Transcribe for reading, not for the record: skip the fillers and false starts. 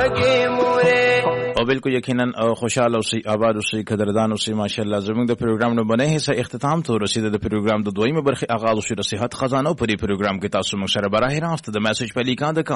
او بالکل یقینا خوشاله اوسئ آباد اوسئ قدردان اوسئ ماشاءالله زموږ د پروګرام نو باندې حصہ اختتام ته رسیده د پروګرام د دویمه برخه آغاز شو د صحت خزانه په دې پروګرام کې تاسو موږ سره براه راست د میسج په لیکان د